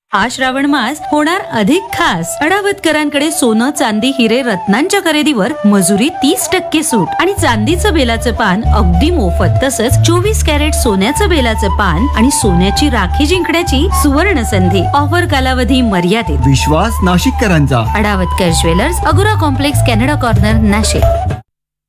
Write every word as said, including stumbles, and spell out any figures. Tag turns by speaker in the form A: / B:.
A: हा श्रावण मास होणार अधिक खास. अडावतकरांकडे सोनं, चांदी, हिरे, रत्नांच्या खरेदीवर मजुरी तीस टक्के सूट आणि चांदीचं बेलाचं पान अगदी मोफत. तसंच चोवीस कॅरेट सोन्याचं बेलाचं पान आणि सोन्याची राखी जिंकण्याची सुवर्ण संधी. ऑफर कालावधी मर्यादित.
B: विश्वास नाशिककरांचा.
A: अडावतकर jewellers, अगुरा complex, Canada corner, Nashik.